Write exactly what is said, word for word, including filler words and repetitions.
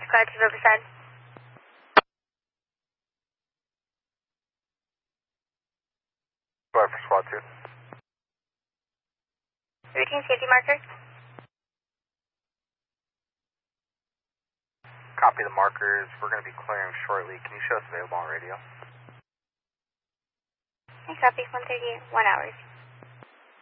Squad to Riverside. Squad for Squad two. Routine safety marker. Copy the markers. We're going to be clearing shortly. Can you show us available on radio? I copy one thirty, one hours.